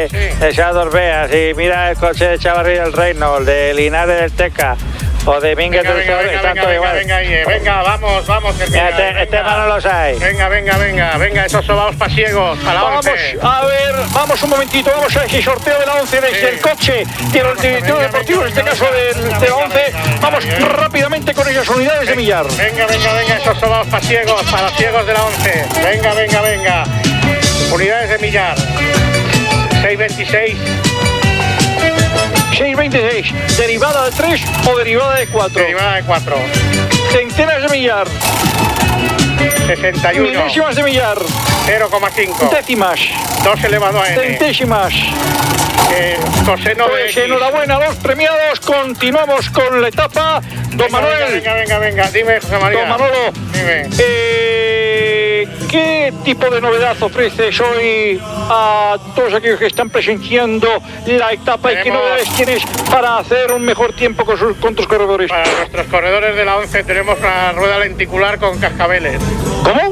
de Seador Bea, si mira el coche de Chavarri del Reino, el de Linares del Teca, o de Mínguez del Sol, están todos igual. Venga, vamos, Este Manolo Sáez. Venga, esos sobaos pasiegos, a la 11. Vamos, a ver, vamos un momentito, vamos a ese sorteo de la 11 desde el coche de los directores deportivos, en este caso de la 11. Vamos rápidamente con esas unidades de millar. Venga, esos sobaos pasiegos, para los ciegos de la 11. Venga. Unidades de millar. 626. 626, derivada de 3 o derivada de 4. Derivada de 4. Centenas de millar. 61. Milésimas de millar. 0,5. Décimas. 2 elevado a n. Centésimas. Coseno de X. Enhorabuena a los premiados. Continuamos con la etapa. Don Manuel. Venga. Dime, José María. Don Manolo. Dime. ¿Qué tipo de novedad ofreces hoy a todos aquellos que están presenciando la etapa y qué novedades tienes para hacer un mejor tiempo con tus corredores? Para nuestros corredores de la 11 tenemos una rueda lenticular con cascabeles. ¿Cómo?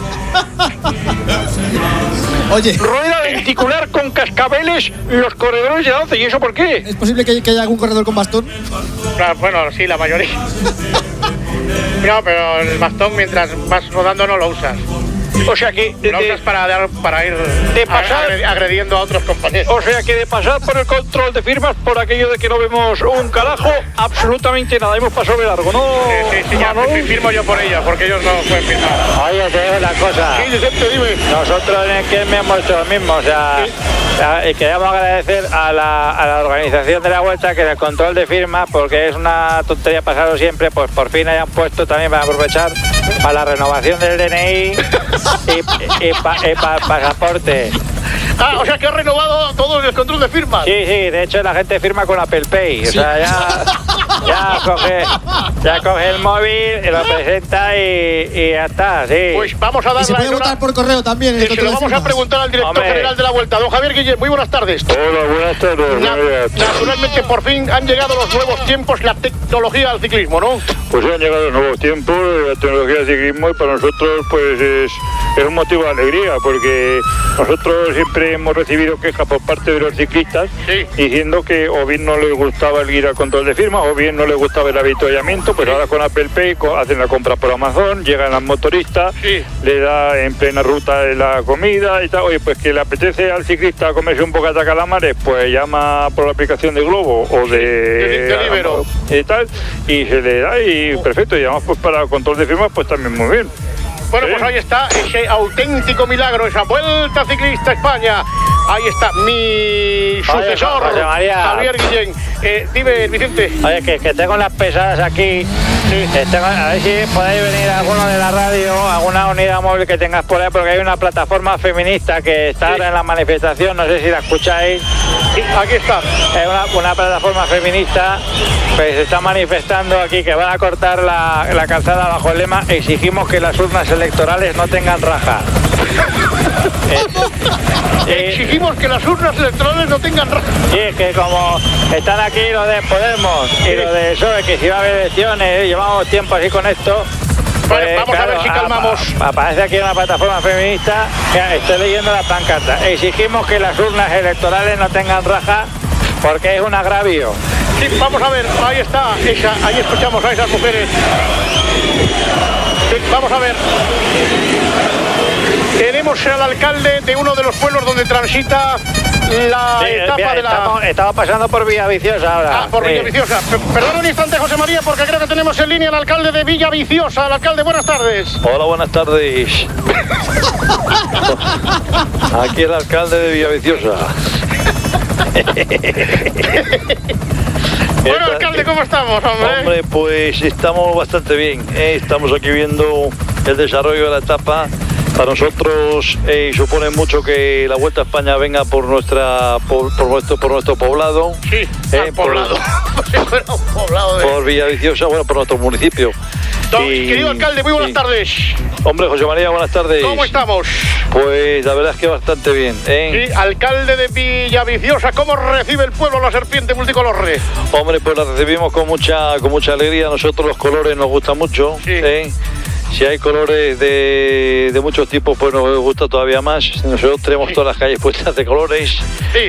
Oye, Rueda lenticular con cascabeles los corredores de la 11. ¿Y eso por qué? ¿es posible que haya algún corredor con bastón? Bueno, sí, la mayoría. No, pero el bastón mientras vas rodando no lo usas. O sea que Lo usas para ir agrediendo a otros compañeros. O sea que de pasar por el control de firmas, por aquello de que no vemos un carajo, absolutamente nada. Hemos pasado de largo, ¿no? Sí, ya firmo yo por ellos, porque ellos no pueden firmar. Oye, te digo una cosa. Sí, dime. Nosotros en el que me hemos hecho lo mismo, o sea, y queremos agradecer a la organización de la Vuelta que en el control de firmas, porque es una tontería pasarlo siempre, pues por fin hayan puesto también para aprovechar para la renovación del DNI y para el pasaporte. O sea que ha renovado todo el control de firmas. Sí, de hecho la gente firma con Apple Pay, o sea, ya coge el móvil y lo presenta y ya está, sí. Pues vamos a dar Y se puede votar por correo también. Se lo vamos a preguntar al director general de la Vuelta, don Javier Guillén. Muy buenas tardes. Hola, buenas tardes. Naturalmente, por fin han llegado los nuevos tiempos, la tecnología del ciclismo, ¿no? Pues han llegado los nuevos tiempos, la tecnología del ciclismo, y para nosotros pues es un motivo de alegría, porque nosotros siempre hemos recibido quejas por parte de los ciclistas diciendo que o bien no les gustaba el ir al control de firma o bien no les gustaba el avituallamiento. Pues ahora con Apple Pay hacen la compra por Amazon, llegan los motoristas, le da en plena ruta la comida y tal. Oye, pues que le apetece al ciclista comerse un bocata de calamares, pues llama por la aplicación de Globo o de Libero y tal, y se le da y perfecto. Y además pues para el control de firmas pues también muy bien. Bueno, pues ahí está ese auténtico milagro, esa Vuelta Ciclista España. Ahí está mi sucesor, José María. Javier Guillén. Dime, Vicente. Oye, que tengo las pesadas aquí. A ver si podéis venir alguno de la radio, alguna unidad móvil que tengas por ahí, porque hay una plataforma feminista que está ahora en la manifestación, no sé si la escucháis. Sí, aquí está. Es una plataforma feminista que se está manifestando aquí, que van a cortar la calzada bajo el lema "Exigimos que las urnas electorales no tengan raja". Exigimos que las urnas electorales no tengan raja. Sí, es que como están aquí los de Podemos y los de PSOE, que si va a haber elecciones, llevamos tiempo así con esto. Vale, vamos a ver si calmamos. Aparece aquí una plataforma feminista. Estoy leyendo la pancarta. Exigimos que las urnas electorales no tengan raja porque es un agravio. Sí, vamos a ver, ahí está, ahí escuchamos a esas mujeres. Sí, vamos a ver. Tenemos al alcalde de uno de los pueblos donde transita la etapa de la... Estamos pasando por Villaviciosa ahora. Por Villaviciosa. Perdón un instante, José María, porque creo que tenemos en línea al alcalde de Villaviciosa. El alcalde, buenas tardes. Hola, buenas tardes. Aquí el alcalde de Villaviciosa. Bueno, alcalde, ¿cómo estamos, hombre? Hombre, pues estamos bastante bien. Estamos aquí viendo el desarrollo de la etapa. Para nosotros supone mucho que la Vuelta a España venga por nuestro poblado. Sí, poblado. Por Villaviciosa, bueno, por nuestro municipio. Querido alcalde, muy buenas tardes. Hombre, José María, buenas tardes. ¿Cómo estamos? Pues la verdad es que bastante bien. Sí, alcalde de Villaviciosa, ¿cómo recibe el pueblo la serpiente multicolor? Hombre, pues la recibimos con mucha alegría. Nosotros los colores nos gustan mucho. Sí. Si hay colores de muchos tipos, pues nos gusta todavía más. Nosotros tenemos todas las calles puestas de colores. Sí.